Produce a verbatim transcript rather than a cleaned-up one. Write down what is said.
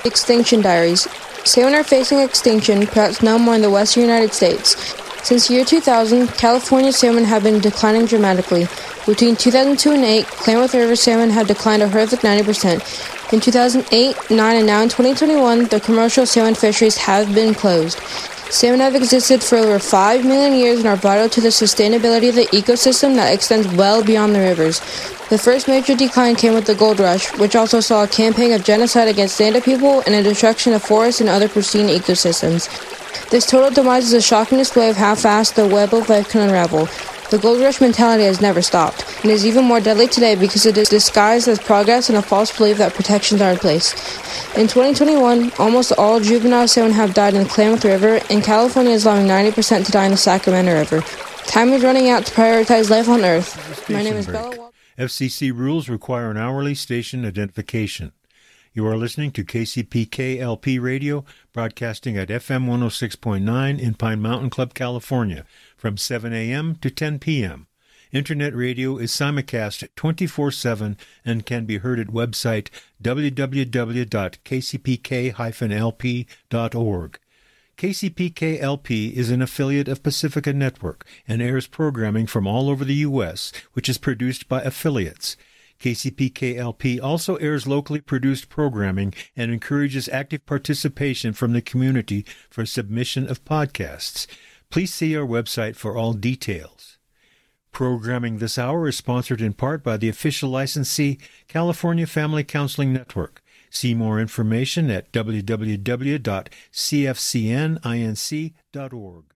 Extinction Diaries. Salmon are facing extinction, perhaps no more in the western United States. Since the year two thousand, California salmon have been declining dramatically. Between two thousand two and eight, Klamath River salmon have declined a horrific ninety percent. In two thousand eight, nine, and now in twenty twenty-one, the commercial salmon fisheries have been closed. Salmon have existed for over five million years and are vital to the sustainability of the ecosystem that extends well beyond the rivers. The first major decline came with the gold rush, which also saw a campaign of genocide against Native people and a destruction of forests and other pristine ecosystems. This total demise is a shocking display of how fast the web of life can unravel. The gold rush mentality has never stopped, and is even more deadly today because it is disguised as progress and a false belief that protections are in place. In twenty twenty-one, almost all juvenile salmon have died in the Klamath River, and California is allowing ninety percent to die in the Sacramento River. Time is running out to prioritize life on Earth. My name is break. Bella. F C C rules require an hourly station identification. You are listening to K C P K L P Radio, broadcasting at F M one oh six point nine in Pine Mountain Club, California, from seven a.m. to ten p.m. Internet radio is simulcast twenty-four seven and can be heard at website w w w dot k c p k dash l p dot org. K C P K L P is an affiliate of Pacifica Network and airs programming from all over the U S, which is produced by affiliates. K C P K L P also airs locally produced programming and encourages active participation from the community for submission of podcasts. Please see our website for all details. Programming this hour is sponsored in part by the official licensee, California Family Counseling Network. See more information at w w w dot c f c n inc dot org.